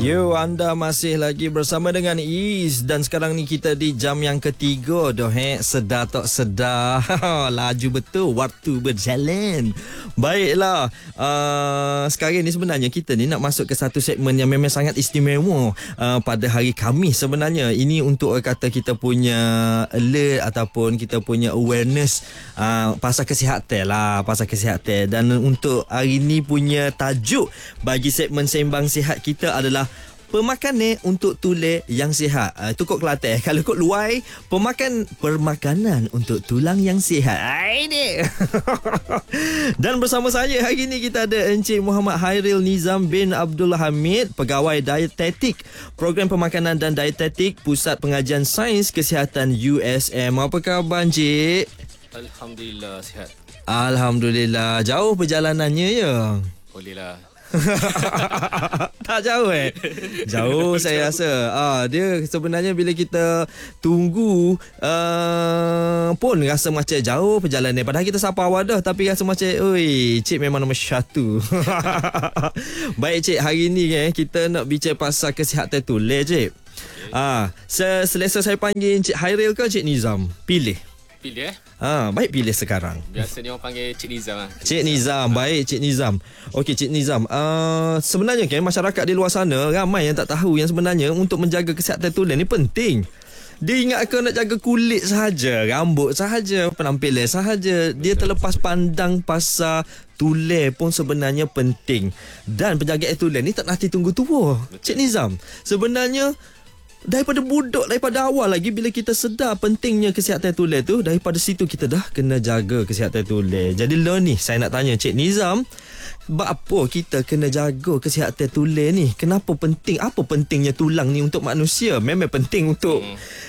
Yo, anda masih lagi bersama dengan Is. Dan sekarang ni kita di jam yang ketiga dah. Sedar tak sedar. Laju betul, waktu berjalan. Baiklah, sekarang ni sebenarnya kita ni nak masuk ke satu segmen yang memang sangat istimewa pada hari Khamis sebenarnya. Ini untuk kata kita punya alert ataupun kita punya awareness pasal kesihatan lah, pasal kesihatan. Dan untuk hari ni punya tajuk bagi segmen Sembang Sihat kita adalah pemakanan untuk tulang yang sihat. Itu kod Kelantan. Kalau kod luar, permakanan untuk tulang yang sihat. Ini. Dan bersama saya hari ini kita ada Encik Muhammad Hairil Nizam bin Abdul Hamid, Pegawai Dietetik Program Pemakanan dan Dietetik Pusat Pengajian Sains Kesihatan USM. Apa khabar Encik? Alhamdulillah sihat. Alhamdulillah. Jauh perjalanannya ya? Bolehlah. Tak jauh Jauh saya rasa. Dia sebenarnya bila kita tunggu pun rasa macam jauh perjalanan. Padahal kita sapa awal dah, tapi rasa macam oi, Cik memang nombor 1. Baik Cik, hari ni kita nak bincang pasal kesihatan tulang Cik. Selesa saya panggil Cik Hairil ke Cik Nizam? Pilih baik pilih sekarang. Biasanya orang panggil Cik Nizam lah. Cik Nizam, baik Cik Nizam. Okey Cik Nizam, sebenarnya masyarakat di luar sana ramai yang tak tahu yang sebenarnya untuk menjaga kesihatan tulang ni penting. Dia ingatkan nak jaga kulit sahaja, rambut sahaja, penampilan sahaja. Dia terlepas pandang pasal tulang pun sebenarnya penting. Dan penjagaan tulang ni tak nanti tunggu tua. Cik Nizam, sebenarnya daripada budak, daripada awal lagi bila kita sedar pentingnya kesihatan tulang tu, daripada situ kita dah kena jaga kesihatan tulang. Jadi lah ni saya nak tanya Cik Nizam, apa kita kena jaga kesihatan tulang ni? Kenapa penting? Apa pentingnya tulang ni untuk manusia? Memang penting untuk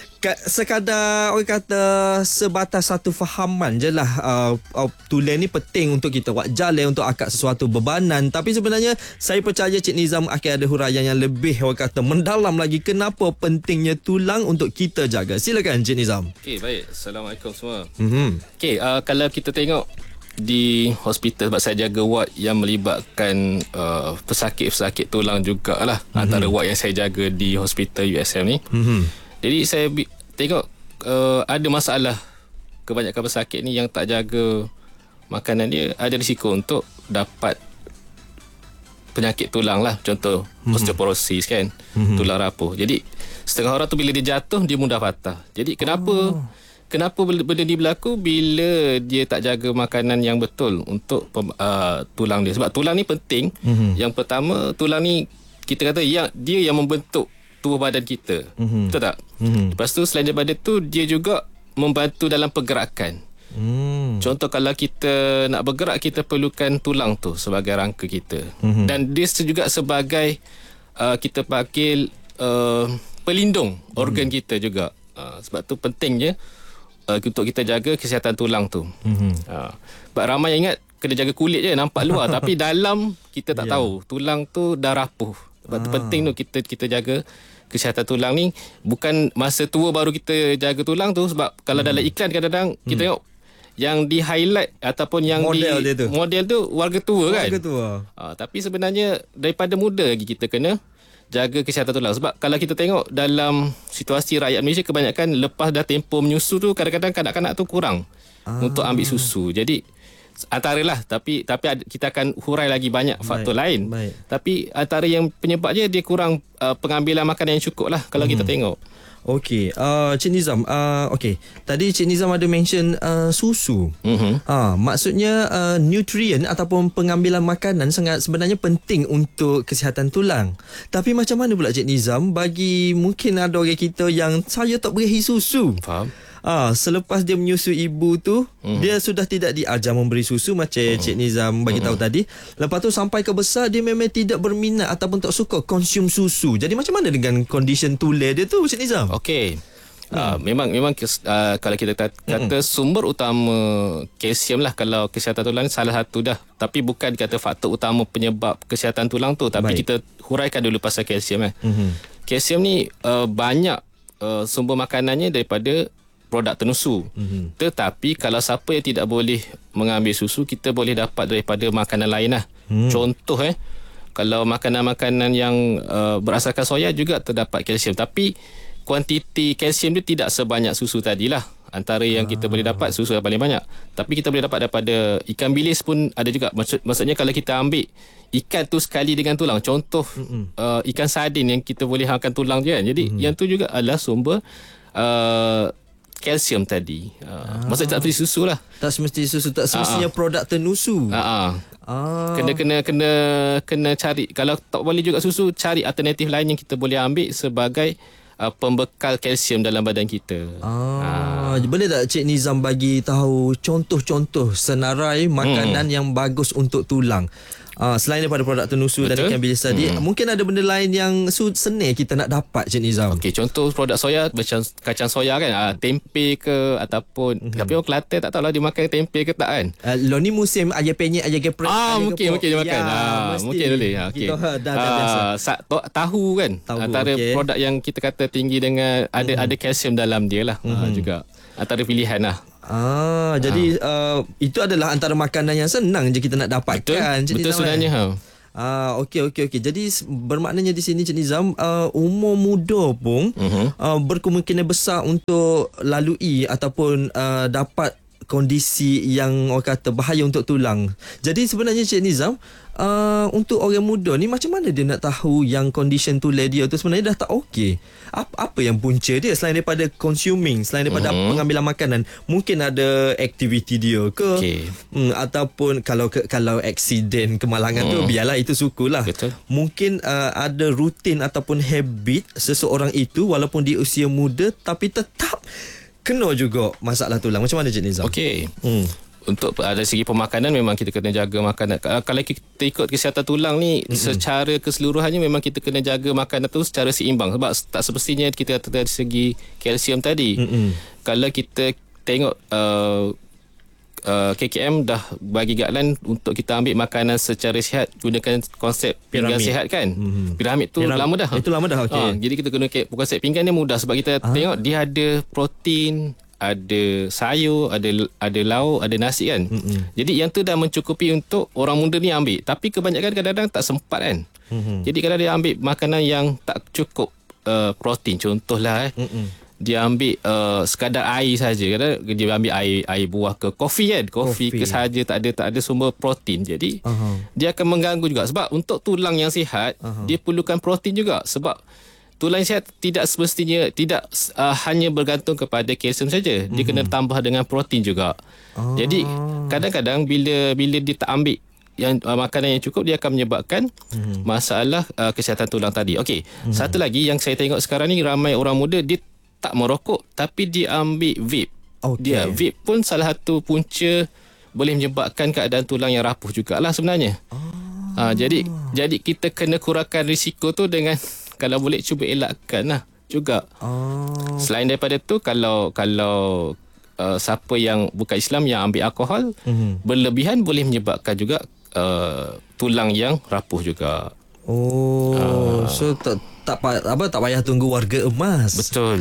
sekadar orang kata sebatas satu fahaman je lah. Tulang ni penting untuk kita buat jalan, untuk akak sesuatu bebanan. Tapi sebenarnya saya percaya Cik Nizam akan ada huraian yang lebih orang kata mendalam lagi. Kenapa pentingnya tulang untuk kita jaga? Silakan Cik Nizam. Okey, baik. Assalamualaikum semua. Okey, kalau kita tengok di hospital, sebab saya jaga ward yang melibatkan pesakit-pesakit tulang jugalah. Antara ward yang saya jaga di hospital USM ni. Jadi saya tengok ada masalah. Kebanyakan pesakit ni yang tak jaga makanan dia, ada risiko untuk dapat penyakit tulang lah. Contoh osteoporosis kan, tulang rapuh. Jadi setengah orang tu bila dia jatuh, dia mudah patah. Jadi kenapa benda ni berlaku? Bila dia tak jaga makanan yang betul untuk tulang dia. Sebab tulang ni penting. Yang pertama, tulang ni kita kata dia yang membentuk tubuh badan kita. Betul tak? Lepas tu selain daripada tu, dia juga membantu dalam pergerakan. Contoh kalau kita nak bergerak, kita perlukan tulang tu sebagai rangka kita. Dan dia juga sebagai kita panggil pelindung organ kita juga. Sebab tu pentingnya untuk kita jaga kesihatan tulang tu. Sebab ramai yang ingat kena jaga kulit je, nampak luar. Tapi dalam kita tak tahu tulang tu dah rapuh. Sebab tu penting tu kita jaga kesihatan tulang ni. Bukan masa tua baru kita jaga tulang tu. Sebab kalau dalam iklan kadang-kadang kita tengok yang di highlight ataupun yang model tu warga tua kan. Tapi sebenarnya daripada muda lagi kita kena jaga kesihatan tulang. Sebab kalau kita tengok dalam situasi rakyat Malaysia, kebanyakan lepas dah tempoh menyusu tu, kadang-kadang kanak-kanak tu kurang untuk ambil susu. Jadi antaralah, tapi kita akan hurai lagi banyak faktor lain. Tapi antara yang penyebabnya dia kurang pengambilan makanan yang cukup lah kalau kita tengok. Okey, Cik Nizam, okey. Tadi Cik Nizam ada mention susu. Maksudnya nutrien ataupun pengambilan makanan sangat sebenarnya penting untuk kesihatan tulang. Tapi macam mana pula Cik Nizam bagi mungkin ada orang kita yang saya tak beri susu? Faham? Selepas dia menyusui ibu tu, dia sudah tidak diajar memberi susu macam Cik Nizam bagi tahu tadi. Lepas tu sampai ke besar, dia memang tidak berminat ataupun tak suka konsum susu. Jadi macam mana dengan kondisi tulang dia tu Cik Nizam? Okey. Memang kalau kita kata sumber utama kalsium lah kalau kesihatan tulang, salah satu dah. Tapi bukan kata faktor utama penyebab kesihatan tulang tu. Tapi kita huraikan dulu pasal kalsium. Kalsium ni banyak sumber makanannya daripada produk tenusu. Tetapi kalau siapa yang tidak boleh mengambil susu, kita boleh dapat daripada makanan lain lah. Contoh Kalau makanan-makanan yang berasaskan soya juga terdapat kalsium, tapi kuantiti kalsium dia tidak sebanyak susu tadilah. Antara yang kita boleh dapat, susu yang paling banyak. Tapi kita boleh dapat daripada ikan bilis pun ada juga. Maksudnya kalau kita ambil ikan tu sekali dengan tulang, contoh ikan sardin yang kita boleh hangkan tulang je kan. Jadi yang tu juga adalah sumber kalsium tadi. Maksudnya tak semesti susu lah. Tak semesti susu, tak semestinya produk tenusu. Kena cari. Kalau tak boleh juga susu, cari alternatif lain yang kita boleh ambil sebagai pembekal kalsium dalam badan kita. Boleh tak Cik Nizam bagi tahu contoh-contoh senarai makanan yang bagus untuk tulang? Selain daripada produk tenusu dan ikan bilis tadi, mungkin ada benda lain yang senil kita nak dapat, Cik Nizam. Okey, contoh produk soya macam kacang soya kan, tempe ke ataupun tapi orang Kelantan tak tahulah dia makan tempe ke tak kan. Lo ni musim ayam penyet, ayam geprek. Mungkin dia makan. Mungkin boleh. Okey. Dah biasa. Tahu kan, antara produk yang kita kata tinggi dengan ada kalsium dalam dia lah. Juga antara pilihan lah. Jadi itu adalah antara makanan yang senang je kita nak dapatkan. Betul sebenarnya. Okey. Jadi bermaknanya di sini Cik Nizam, umur muda pun berkemungkinan besar untuk lalui ataupun dapat kondisi yang orang kata bahaya untuk tulang. Jadi sebenarnya Cik Nizam, untuk orang muda ni macam mana dia nak tahu yang condition tulang dia tu sebenarnya dah tak okey? Apa yang punca dia selain daripada consuming, selain daripada pengambilan makanan? Mungkin ada aktiviti dia ke? Ataupun kalau aksiden kemalangan tu biarlah, itu syukurlah. Betul. Mungkin ada rutin ataupun habit seseorang itu walaupun di usia muda tapi tetap kena juga masalah tulang. Macam mana Cik Nizam? Okey. Untuk dari segi pemakanan memang kita kena jaga makanan. Kalau kita ikut kesihatan tulang ni secara keseluruhannya memang kita kena jaga makanan tu secara seimbang, sebab tak semestinya kita kata dari segi kalsium tadi. Kalau kita tengok KKM dah bagi guideline untuk kita ambil makanan secara sihat, gunakan konsep pinggan sihat kan. Piramid tu lama dah. Itu lama dah. Okey. Jadi kita guna konsep pinggan ni mudah sebab kita tengok dia ada protein, ada sayur, ada lauk, ada nasi kan. Jadi yang tu dah mencukupi untuk orang muda ni ambil. Tapi kebanyakan kadang-kadang tak sempat kan. Jadi kalau dia ambil makanan yang tak cukup protein, contohlah dia ambil sekadar air saja. Kadang dia ambil air buah ke kopi kan. Kopi ke saja, tak ada sumber protein. Jadi dia akan mengganggu juga. Sebab untuk tulang yang sihat, dia perlukan protein juga. Sebab tulang yang sihat tidak semestinya hanya bergantung kepada kalsium saja. Dia kena tambah dengan protein juga. Jadi kadang-kadang bila dia tak ambil yang makanan yang cukup, dia akan menyebabkan masalah kesihatan tulang tadi. Okey, satu lagi yang saya tengok sekarang ni, ramai orang muda dia tak merokok tapi dia ambil vape. Dia vape pun salah satu punca boleh menyebabkan keadaan tulang yang rapuh jugalah sebenarnya. Jadi kita kena kurangkan risiko tu dengan kalau boleh cuba elakkan lah juga. Selain daripada tu, kalau siapa yang bukan Islam yang ambil alkohol berlebihan boleh menyebabkan juga tulang yang rapuh juga. So tak payah tunggu warga emas. Betul.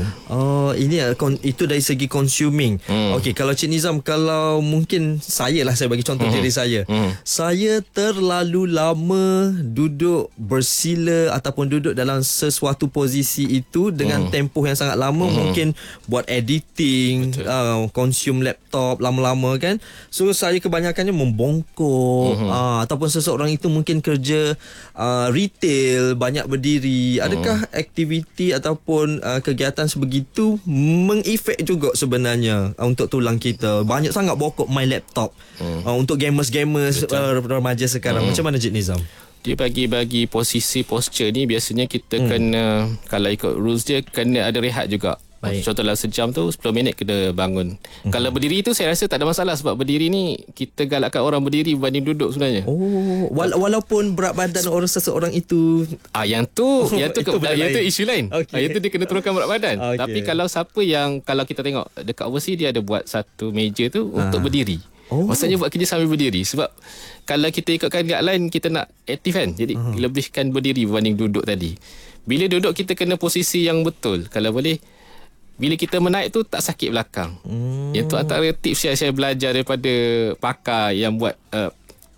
Itu dari segi consuming. Okey, kalau Cik Nizam, kalau mungkin saya bagi contoh diri saya. Saya terlalu lama duduk bersila ataupun duduk dalam sesuatu posisi itu dengan tempoh yang sangat lama, mungkin buat editing, consume laptop lama-lama kan. So saya kebanyakannya membongkok, ataupun seseorang itu mungkin kerja retail, banyak berdiri. Adakah aktiviti ataupun kegiatan sebegitu mengefek juga sebenarnya untuk tulang kita? Banyak sangat bokok main laptop untuk gamers remaja sekarang. Macam mana Cik Nizam? Dia bagi posture ni biasanya kita kena, kalau ikut rules dia, kena ada rehat juga. Contohlah sejam tu 10 minit kena bangun. Kalau berdiri tu saya rasa tak ada masalah, sebab berdiri ni kita galakkan orang berdiri berbanding duduk sebenarnya. Walaupun berat badan seseorang itu yang tu isu lain. Yang tu dia kena turunkan berat badan. Tapi kalau siapa yang, kalau kita tengok dekat overseas, dia ada buat satu meja tu untuk berdiri. Maksudnya buat kerja sambil berdiri. Sebab kalau kita ikutkan guideline, kita nak aktif kan. Jadi lebihkan berdiri berbanding duduk tadi. Bila duduk kita kena posisi yang betul. Kalau boleh, bila kita menaik tu tak sakit belakang. Yang tu antara tips yang saya belajar daripada pakar yang buat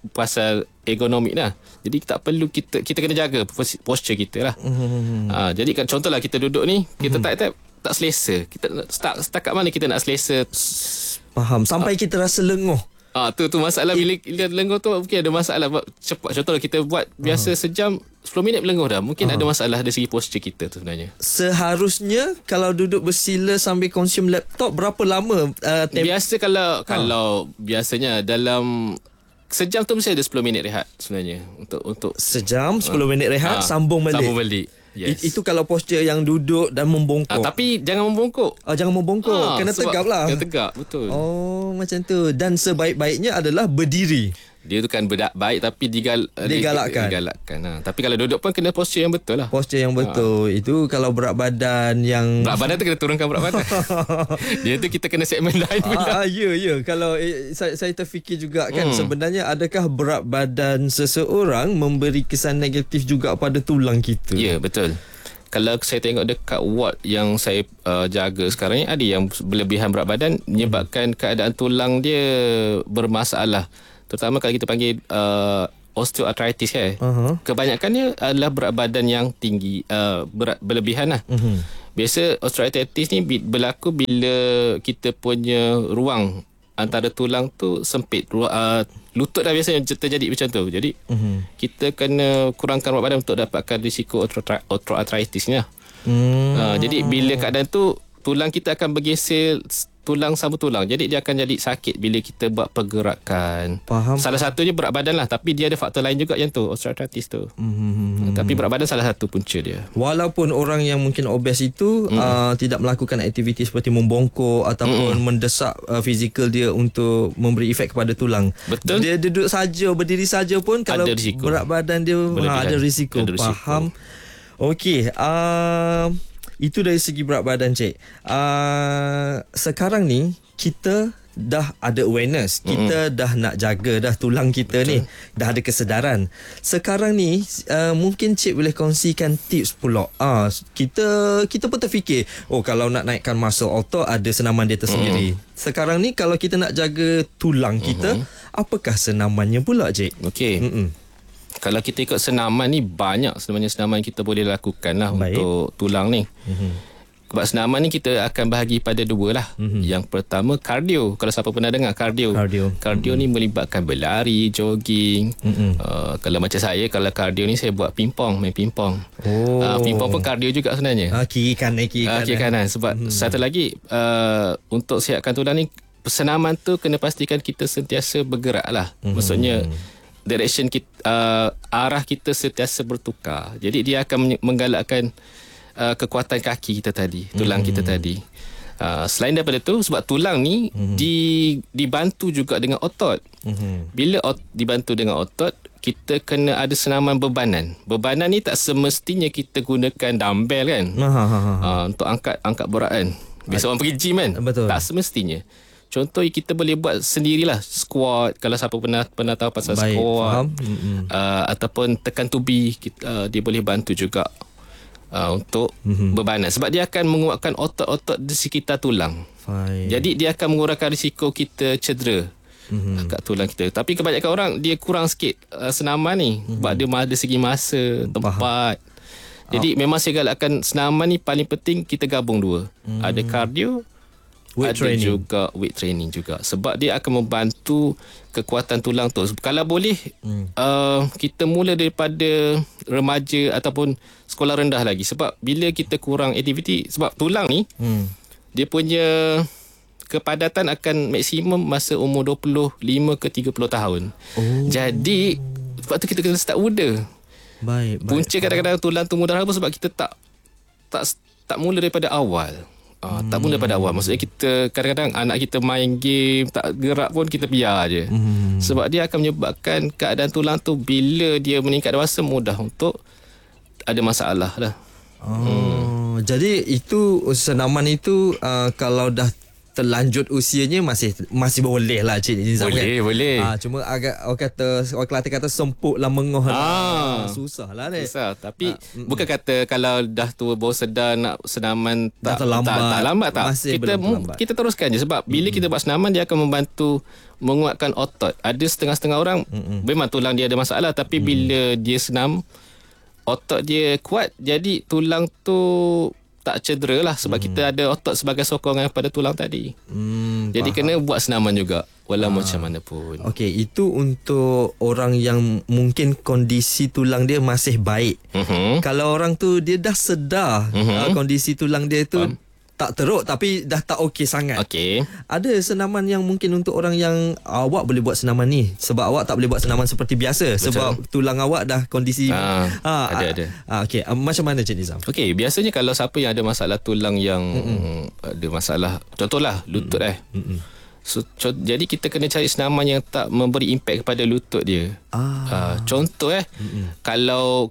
pasal ergonomik lah. Jadi tak perlu kita kena jaga posture kita lah. Jadi contohlah kita duduk ni, kita tak selesa. Kita setakat mana kita nak selesa. Faham. Sampai kita rasa lenguh. Tu masalah. Bila lenguh tu mungkin ada masalah. Cepat. Contohlah kita buat biasa sejam, 10 minit berlenguh dah. Mungkin ada masalah dari segi posture kita tu sebenarnya. Seharusnya kalau duduk bersila sambil consume laptop, berapa lama? Biasa kalau biasanya dalam sejam tu mesti ada 10 minit rehat sebenarnya. Untuk sejam 10 minit rehat, sambung balik. Yes. Itu kalau posture yang duduk dan membongkok. Tapi jangan membongkok. Jangan membongkok. Kena tegap lah. Kena tegap, betul. Macam tu. Dan sebaik-baiknya adalah berdiri. Dia tu kan baik tapi digalakkan. Tapi kalau duduk pun kena posture yang betul lah. Posture yang betul. Itu kalau berat badan yang... Berat badan tu kena turunkan berat badan. Dia tu kita kena segmen lain pula. Ya. Kalau saya terfikir juga kan, sebenarnya adakah berat badan seseorang memberi kesan negatif juga pada tulang kita? Ya, betul. Kalau saya tengok dekat ward yang saya jaga sekarang ni, ada yang berlebihan berat badan menyebabkan keadaan tulang dia bermasalah. Terutama kalau kita panggil osteoarthritis kebanyakannya adalah berat badan yang tinggi, berat berlebihan lah. Biasa osteoarthritis ni berlaku bila kita punya ruang antara tulang tu sempit. Lutut dah biasanya terjadi macam tu. Jadi kita kena kurangkan berat badan untuk dapatkan risiko osteoarthritis ni lah. Jadi bila keadaan tu, tulang kita akan bergeser tulang sambung tulang. Jadi dia akan jadi sakit bila kita buat pergerakan. Faham. Salah satunya berat badan lah. Tapi dia ada faktor lain juga yang tu, osteoarthritis tu. Tapi berat badan salah satu punca dia. Walaupun orang yang mungkin obes itu tidak melakukan aktiviti seperti membongkok ataupun mendesak fizikal dia untuk memberi efek kepada tulang. Betul. Dia duduk saja, berdiri saja pun kalau berat badan dia ada risiko. Faham. Okey. Itu dari segi berat badan, Cik. Sekarang ni kita dah ada awareness. Kita dah nak jaga dah tulang kita. Betul. Ni dah ada kesedaran. Sekarang ni mungkin Cik boleh kongsikan tips pula. Kita pun terfikir, kalau nak naikkan muscle otot ada senaman dia tersendiri. Sekarang ni kalau kita nak jaga tulang kita, apakah senamannya pula, Cik? Okey. Kalau kita ikut senaman ni, banyak sebenarnya senaman kita boleh lakukan lah. Baik. Untuk tulang ni. Sebab senaman ni kita akan bahagi pada dua lah. Yang pertama kardio. Kalau siapa pernah dengar kardio ni melibatkan berlari, jogging. Kalau macam saya, kalau kardio ni saya buat main pingpong. Pingpong pun kardio juga sebenarnya. Kiri kanan. Sebab satu lagi, untuk sihatkan tulang ni, senaman tu kena pastikan kita sentiasa bergerak lah. Maksudnya direction kita, arah kita sentiasa bertukar. Jadi dia akan menggalakkan kekuatan kaki kita tadi, tulang kita tadi. Selain daripada tu, sebab tulang ni dibantu juga dengan otot. Bila dibantu dengan otot, kita kena ada senaman bebanan. Bebanan ni tak semestinya kita gunakan dumbbell kan, untuk angkat berat kan. Biasa orang pergi gym kan. Betul. Tak semestinya. Contoh kita boleh buat sendirilah, squat. Kalau siapa pernah tahu pasal squat, ataupun tekan tubi, dia boleh bantu juga untuk bebanan. Sebab dia akan menguatkan otot-otot di sekitar tulang. Jadi dia akan mengurangkan risiko kita cedera kat tulang kita. Tapi kebanyakan orang dia kurang sikit senaman ni, sebab dia ada segi masa, tempat. Jadi memang saya galakkan senaman ni paling penting kita gabung dua. Ada kardio, juga weight training juga. Sebab dia akan membantu kekuatan tulang tu. Kalau boleh kita mula daripada remaja ataupun sekolah rendah lagi. Sebab bila kita kurang aktiviti, sebab tulang ni dia punya kepadatan akan maksimum masa umur 25 ke 30 tahun. Jadi sebab tu kita kena start muda. Punca kadang-kadang tulang tu mudah apa, sebab kita tak mula daripada awal. Tak mula pada awal. Maksudnya kita kadang-kadang anak kita main game tak gerak pun kita biar je. Sebab dia akan menyebabkan keadaan tulang tu bila dia meningkat dewasa mudah untuk ada masalah lah. Jadi itu senaman itu kalau dah terlanjut usianya masih boleh lah Cik Nizam. Boleh. Cuma agak orang Kelantan kata semput lah mengoh susah lah ni. Susah. Tapi bukan kata kalau dah tua baru sedar nak senaman tak lambat tak. Kita teruskan je sebab bila kita buat senaman dia akan membantu menguatkan otot. Ada setengah-setengah orang memang tulang dia ada masalah tapi bila dia senam otot dia kuat jadi tulang tu tak cedera lah sebab kita ada otot sebagai sokongan pada tulang tadi. Jadi kena buat senaman juga walau macam mana pun. Okey, itu untuk orang yang mungkin kondisi tulang dia masih baik. Kalau orang tu dia dah sedar kondisi tulang dia tu tak teruk tapi dah tak okey sangat. Okey. Ada senaman yang mungkin untuk orang yang awak boleh buat senaman ni sebab awak tak boleh buat senaman seperti biasa. Betul. Sebab tulang awak dah kondisi ada. Okey, macam mana Cik Nizam? Okey, biasanya kalau siapa yang ada masalah tulang yang ada masalah contohlah lutut So, jadi kita kena cari senaman yang tak memberi impak kepada lutut dia. Contoh kalau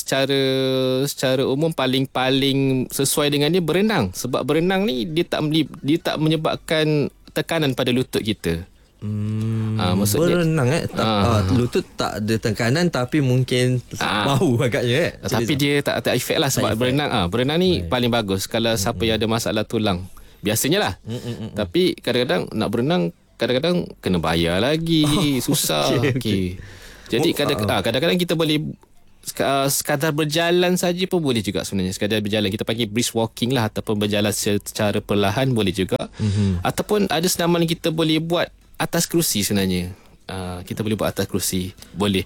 secara umum paling sesuai dengan dia berenang. Sebab berenang ni dia tak menyebabkan tekanan pada lutut kita. Maksudnya berenang lutut tak ada tekanan tapi mungkin bau agaknya tapi dia tak ada efek lah sebab berenang ni paling bagus kalau siapa yang ada masalah tulang. Biasanya lah. Tapi kadang-kadang nak berenang kadang-kadang kena bayar lagi. Susah. Okay. Jadi kadang-kadang kita boleh sekadar berjalan saja pun boleh juga sebenarnya. Sekadar berjalan kita panggil brisk walking lah ataupun berjalan secara perlahan boleh juga. Ataupun ada senaman yang kita boleh buat atas kerusi sebenarnya. Kita boleh buat atas kerusi. Boleh.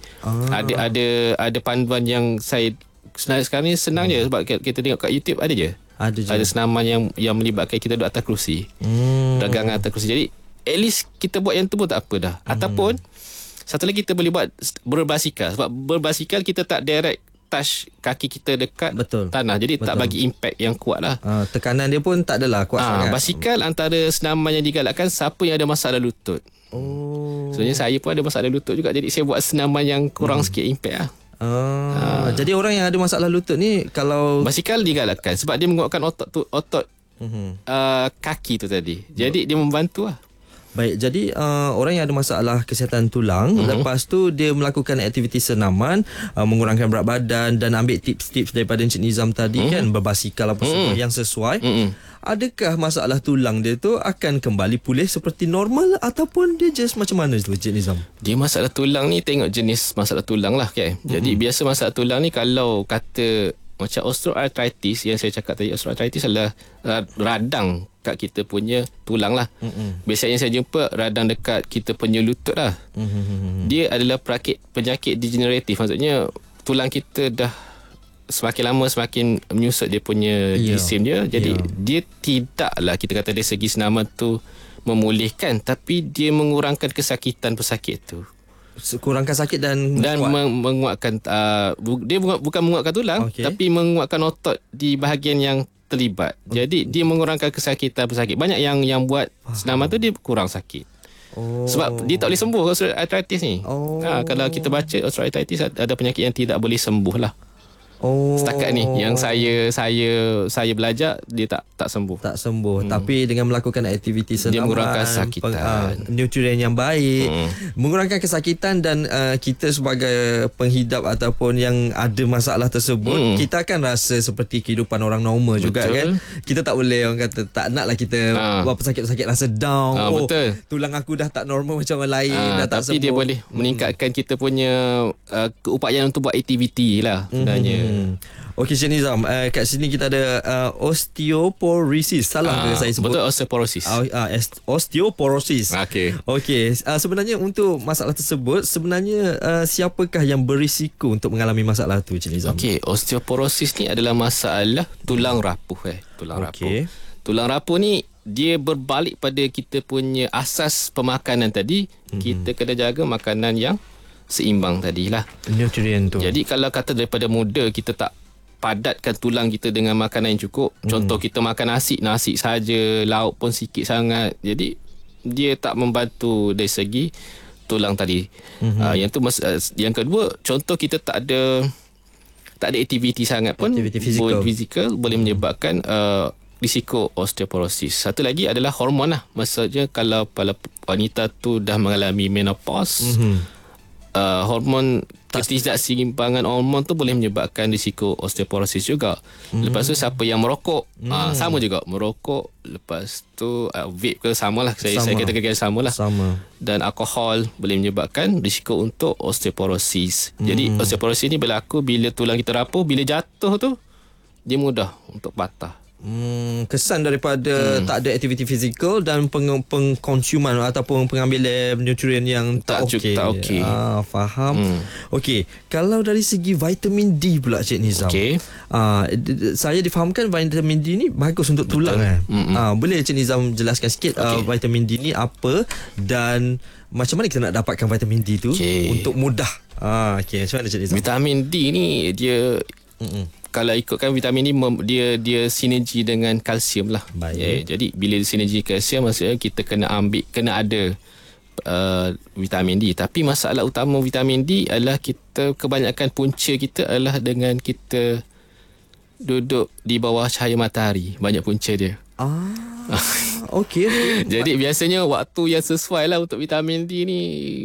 Ada panduan yang saya sekarang ni senang je sebab kita tengok kat YouTube ada je. Ada senaman yang melibatkan kita duduk atas kerusi. Dagangan atas kerusi. Jadi at least kita buat yang tu pun tak apa dah. Ataupun satu lagi kita boleh buat berbasikal. Sebab berbasikal kita tak direct touch kaki kita dekat tanah. Jadi tak bagi impact yang kuat lah. Tekanan dia pun tak adalah kuat sangat. Basikal antara senaman yang digalakkan siapa yang ada masalah lutut. Sebenarnya saya pun ada masalah lutut juga. Jadi saya buat senaman yang kurang sikit impact lah. Jadi orang yang ada masalah lutut ni kalau basikal digalakkan sebab dia menguatkan otot kaki tu tadi. Jadi dia membantu lah. Baik, jadi orang yang ada masalah kesihatan tulang lepas tu dia melakukan aktiviti senaman, mengurangkan berat badan dan ambil tips-tips daripada Encik Nizam tadi kan, berbasikal apa semua yang sesuai. Adakah masalah tulang dia tu akan kembali pulih seperti normal ataupun dia just macam mana tu Encik Nizam? Dia masalah tulang ni tengok jenis masalah tulang lah kan. Jadi biasa masalah tulang ni kalau kata macam osteoarthritis yang saya cakap tadi, osteoarthritis adalah radang kat kita punya tulang lah. Biasanya saya jumpa radang dekat kita punya lutut lah. Dia adalah penyakit degeneratif. Maksudnya tulang kita dah semakin lama semakin menyusut dia punya jisim dia. Jadi dia tidaklah kita kata dari segi senaman tu memulihkan, tapi dia mengurangkan kesakitan pesakit tu. Kurangkan sakit dan menguatkan dia bukan menguatkan tulang tapi menguatkan otot di bahagian yang terlibat. Jadi dia mengurangkan kesakitan pesakit. Banyak yang buat senaman tu dia kurang sakit. Sebab dia tak boleh sembuh osteoarthritis ni. Kalau kita baca osteoarthritis ada penyakit yang tidak boleh sembuh lah. Setakat ni yang saya belajar dia tak sembuh. Tapi dengan melakukan aktiviti senaman, dia mengurangkan kesakitan, nutrien yang baik, mengurangkan kesakitan dan kita sebagai penghidap ataupun yang ada masalah tersebut, kita akan rasa seperti kehidupan orang normal juga kan. Kita tak boleh orang kata tak naklah kita buat pesakit-pesakit rasa down. Betul. Tulang aku dah tak normal macam orang lain, dah tak sembuh. Tapi dia boleh meningkatkan kita punya keupayaan untuk buat aktiviti lah sebenarnya. Okey Cik Nizam, kat sini kita ada osteoporosis. Salah ke saya sebut? Betul, osteoporosis. Osteoporosis. Okey. Sebenarnya untuk masalah tersebut, sebenarnya siapakah yang berisiko untuk mengalami masalah tu Cik Nizam? Okey, osteoporosis ni adalah masalah tulang rapuh rapuh. Tulang rapuh ni dia berbalik pada kita punya asas pemakanan tadi. Kita kena jaga makanan yang seimbang tadilah, nutrien tu. Jadi kalau kata daripada muda kita tak padatkan tulang kita dengan makanan yang cukup, contoh kita makan nasi saja, lauk pun sikit sangat, jadi dia tak membantu dari segi tulang tadi. Yang tu yang kedua, contoh kita tak ada aktiviti sangat pun, aktiviti fizikal boleh menyebabkan risiko osteoporosis. Satu lagi adalah hormon lah. Maksudnya kalau wanita tu dah mengalami menopause, hormon ketidakseimbangan hormon tu boleh menyebabkan risiko osteoporosis juga. Lepas tu siapa yang merokok, sama juga merokok, lepas tu vape ke samalah. Saya katakan samalah. Sama. Dan alkohol boleh menyebabkan risiko untuk osteoporosis. Jadi osteoporosis ni berlaku bila tulang kita rapuh, bila jatuh tu dia mudah untuk patah. Kesan daripada tak ada aktiviti fizikal dan pengkonsuman ataupun pengambilan nutrien yang tak okey. Faham. Okey, kalau dari segi vitamin D pula Cik Nizam. Okey. Saya difahamkan vitamin D ni bagus untuk tulang. Boleh Cik Nizam jelaskan sikit vitamin D ni apa dan macam mana kita nak dapatkan vitamin D tu untuk mudah. Okey, macam mana Cik Nizam? Vitamin D ni dia kalau ikutkan vitamin ni dia sinergi dengan kalsium lah. Jadi bila sinergi kalsium maksudnya kita kena ada vitamin D. Tapi masalah utama vitamin D adalah kita kebanyakan punca kita adalah dengan kita duduk di bawah cahaya matahari. Banyak punca dia. Okey. Jadi biasanya waktu yang sesuai lah untuk vitamin D ni,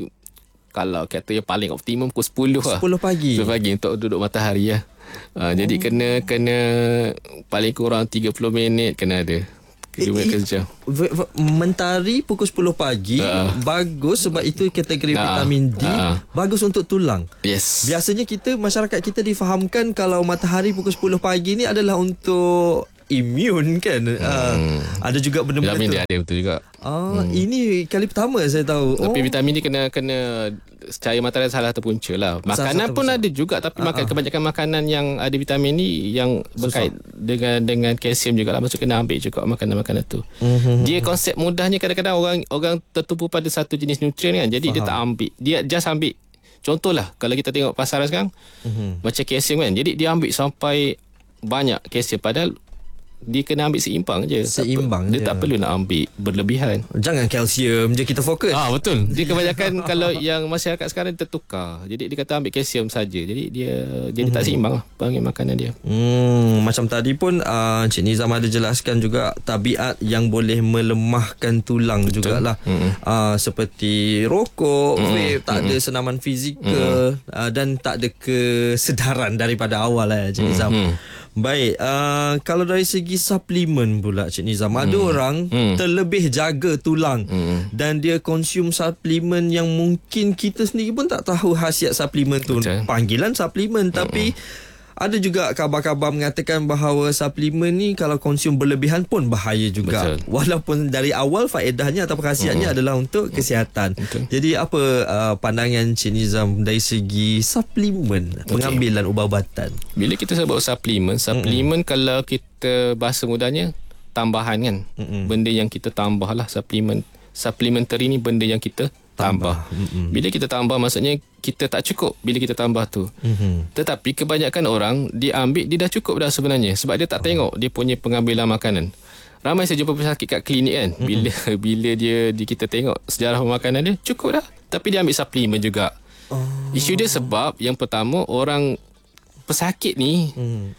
kalau kata yang paling optimum pukul 10 lah. 10 pagi untuk duduk matahari lah. Jadi kena paling kurang 30 minit kena ada. Kerja. Mentari pukul 10 pagi bagus sebab itu kategori vitamin D bagus untuk tulang. Yes. Biasanya masyarakat kita difahamkan kalau matahari pukul 10 pagi ni adalah untuk imun kan. Ada juga benda-benda vitamin tu. D ada betul juga. Ini kali pertama saya tahu. Tapi vitamin D kena cahaya matahari salah satu punca lah. Makanan pun ada juga, tapi kebanyakan makanan yang ada vitamin D yang berkait dengan kalsium juga lah. Maksud kena ambil juga makanan-makanan tu. Dia konsep mudahnya kadang-kadang orang tertumpu pada satu jenis nutrien kan. Jadi dia tak ambil. Dia just ambil. Contohlah kalau kita tengok pasaran sekarang macam kalsium kan. Jadi dia ambil sampai banyak kalsium padahal dia kena ambil seimbang je. Dia tak perlu nak ambil berlebihan. Jangan kalsium je kita fokus. Betul. Dia kebanyakan kalau yang masyarakat sekarang tertukar. Jadi dia kata ambil kalsium saja. Jadi dia jadi tak seimbang lah panggil makanan dia. Macam tadi pun Cik Nizam ada jelaskan juga tabiat yang boleh melemahkan tulang jugalah. Seperti rokok, vape, tak ada senaman fizikal dan tak ada kesedaran daripada awal lah Cik Nizam. Baik, kalau dari segi suplemen pula Cik Nizam, ada orang terlebih jaga tulang dan dia konsum suplemen yang mungkin kita sendiri pun tak tahu khasiat suplemen tu. Panggilan suplemen tapi ada juga khabar-khabar mengatakan bahawa suplemen ni kalau konsum berlebihan pun bahaya juga. Walaupun dari awal faedahnya atau khasiatnya adalah untuk kesihatan. Jadi apa pandangan Cik Nizam dari segi suplemen, pengambilan ubat-ubatan? Bila kita sebut suplemen kalau kita bahasa mudahnya tambahan kan. Benda yang kita tambah lah suplemen. Supplementary ni benda yang kita tambah. Bila kita tambah maksudnya kita tak cukup bila kita tambah tu. Tetapi kebanyakan orang dia ambil dia dah cukup dah sebenarnya sebab dia tak tengok dia punya pengambilan makanan. Ramai saya jumpa pesakit kat klinik kan. Bila kita tengok sejarah makanan dia cukup dah. Tapi dia ambil suplemen juga. Isu dia sebab yang pertama orang pesakit ni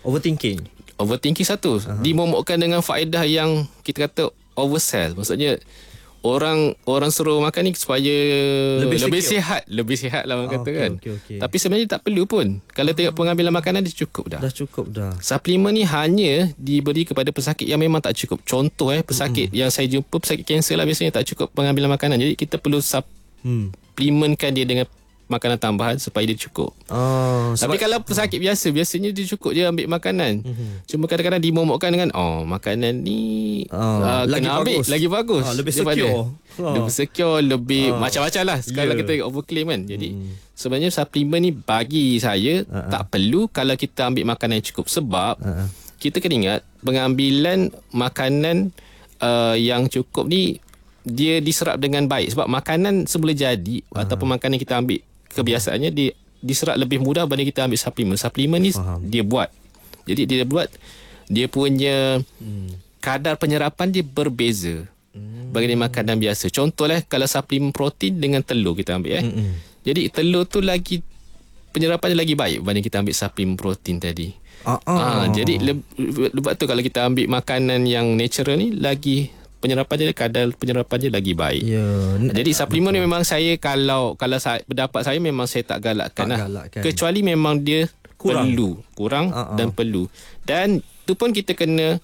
overthinking satu. Dimomokkan dengan faedah yang kita kata oversell. Maksudnya orang suruh makan ni supaya lebih sihat lah orang kata kan. Tapi sebenarnya tak perlu pun. Kalau tengok pengambilan makanan dia cukup dah. Suplemen ni hanya diberi kepada pesakit yang memang tak cukup. Contoh pesakit yang saya jumpa, pesakit kanser lah biasanya tak cukup pengambilan makanan. Jadi kita perlu supplementkan dia dengan makanan tambahan supaya dia cukup. Tapi kalau pesakit biasanya dia cukup dia ambil makanan. Cuma kadang-kadang dimomokkan dengan makanan ni kena ambil lagi bagus. Lebih secure. Lebih secure, lebih macam-macam lah. Sekarang kita overclaim kan. Jadi sebenarnya suplemen ni bagi saya tak perlu kalau kita ambil makanan yang cukup. Sebab kita kena ingat pengambilan makanan yang cukup ni dia diserap dengan baik. Sebab makanan semula jadi ataupun makanan kita ambil kebiasaannya dia diserap lebih mudah berbanding kita ambil suplemen. Suplemen ni dia buat. Jadi dia buat dia punya kadar penyerapan dia berbeza berbanding makanan biasa. Contohlah kalau suplemen protein dengan telur kita ambil Jadi telur tu lagi penyerapan dia lagi baik berbanding kita ambil suplemen protein tadi. Jadi lepas tu kalau kita ambil makanan yang natural ni, lagi kadar penyerapan dia lagi baik. Jadi suplemen ni memang saya kalau pendapat saya memang saya tak galakkan lah. Kecuali memang dia kurang dan perlu. Dan tu pun kita kena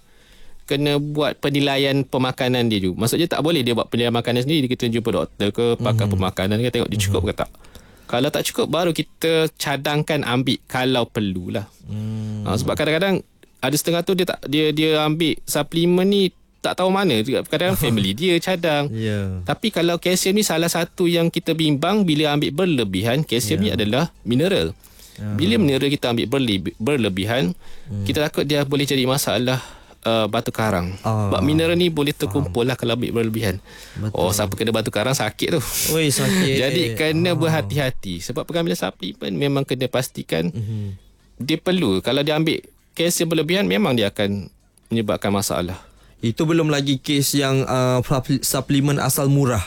buat penilaian pemakanan dia juga. Maksudnya tak boleh dia buat penilaian makanan sendiri, kita jumpa doktor ke pakar pemakanan ke, tengok dia cukup ke tak. Kalau tak cukup, baru kita cadangkan ambil kalau perlulah. Sebab kadang-kadang ada setengah tu dia ambil suplemen ni tak tahu mana. Kadang-kadang family dia cadang. Tapi kalau kalsium ni salah satu yang kita bimbang bila ambil berlebihan. Kalsium ni adalah mineral. Bila mineral kita ambil berlebihan, kita takut dia boleh jadi masalah batu karang. Sebab mineral ni boleh terkumpul lah kalau ambil berlebihan. Siapa kena batu karang sakit tu. Sakit. Jadi kena berhati-hati. Sebab pengambilan suplemen memang kena pastikan dia perlu. Kalau dia ambil kalsium berlebihan, memang dia akan menyebabkan masalah. Itu belum lagi kes yang suplemen asal murah.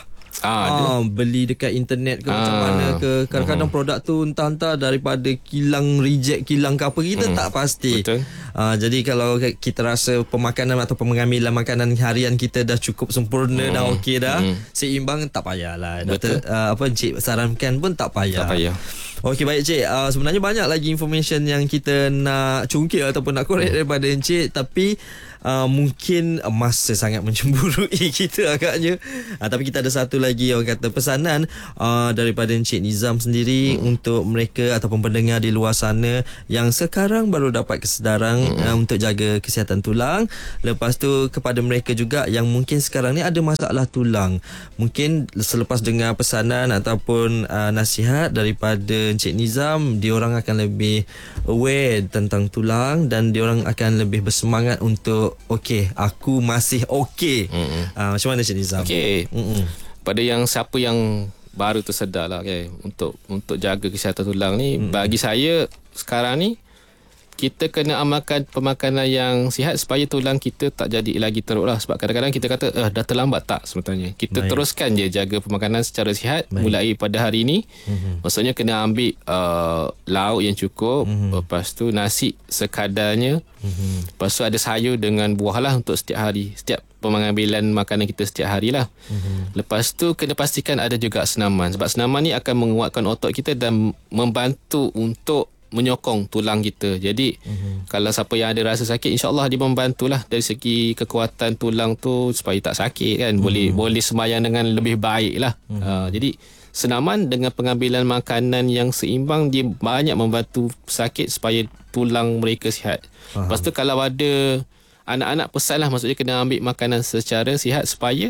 Beli dekat internet ke macam mana ke. Kadang-kadang produk tu entah-entah daripada reject kilang ke apa, kita tak pasti. Betul. Jadi kalau kita rasa pemakanan atau pengambilan makanan harian kita dah cukup sempurna, dah okey dah, seimbang, tak payahlah. Doktor Encik sarankan pun tak payah. Okey, baik Cik. Sebenarnya banyak lagi information yang kita nak cungkil ataupun nak korek daripada Encik, tapi mungkin masa sangat mencemburui kita agaknya. Tapi kita ada satu lagi orang kata pesanan daripada Encik Nizam sendiri untuk mereka ataupun pendengar di luar sana yang sekarang baru dapat kesedaran untuk jaga kesihatan tulang. Lepas tu kepada mereka juga yang mungkin sekarang ni ada masalah tulang, mungkin selepas dengar pesanan ataupun nasihat daripada Encik Nizam, diorang akan lebih aware tentang tulang dan diorang akan lebih bersemangat untuk aku masih okey. Macam mana Encik Nizam? Pada siapa yang baru tersedar lah, untuk jaga kesihatan tulang ni, bagi saya sekarang ni kita kena amalkan pemakanan yang sihat supaya tulang kita tak jadi lagi teruk lah. Sebab kadang-kadang kita kata dah terlambat. Tak, sebenarnya kita teruskan je jaga pemakanan secara sihat mulai pada hari ni. Maksudnya kena ambil lauk yang cukup, lepas tu nasi sekadarnya, lepas tu ada sayur dengan buah lah untuk setiap hari, setiap pengambilan makanan kita setiap hari lah. Lepas tu kena pastikan ada juga senaman, sebab senaman ni akan menguatkan otot kita dan membantu untuk menyokong tulang kita. Jadi kalau siapa yang ada rasa sakit, insyaAllah dia membantulah dari segi kekuatan tulang tu supaya tak sakit kan. Boleh sembahyang dengan lebih baik lah. Jadi senaman dengan pengambilan makanan yang seimbang, dia banyak membantu sakit supaya tulang mereka sihat. Lepas tu kalau ada anak-anak, pesan lah, maksudnya kena ambil makanan secara sihat supaya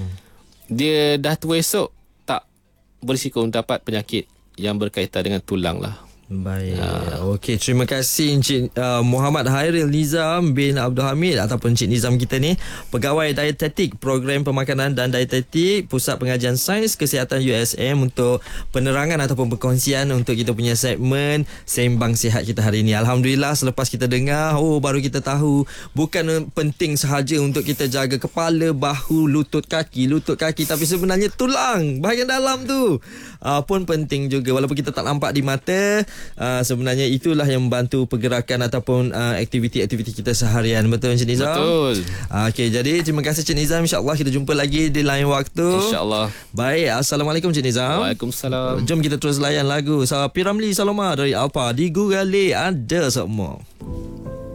dia dah tua esok tak berisiko dapat penyakit yang berkaitan dengan tulang lah. Baik. Okey, terima kasih Encik Muhammad Hairil Nizam bin Abdul Hamid ataupun Encik Nizam kita ni, pegawai dietetik program pemakanan dan dietetik Pusat Pengajian Sains Kesihatan USM, untuk penerangan ataupun perkongsian untuk kita punya segmen Sembang Sihat kita hari ini. Alhamdulillah, selepas kita dengar, baru kita tahu bukan penting sahaja untuk kita jaga kepala, bahu, lutut kaki, tapi sebenarnya tulang bahagian dalam tu pun penting juga. Walaupun kita tak nampak di mata, sebenarnya itulah yang membantu pergerakan ataupun aktiviti-aktiviti kita seharian. Betul Encik Nizam? Betul. Okey, jadi terima kasih Encik Nizam. InsyaAllah kita jumpa lagi di lain waktu. InsyaAllah. Baik, Assalamualaikum Encik Nizam. Waalaikumsalam. Jom kita terus layan lagu Piramli Saloma dari Alpa di Google ada semua.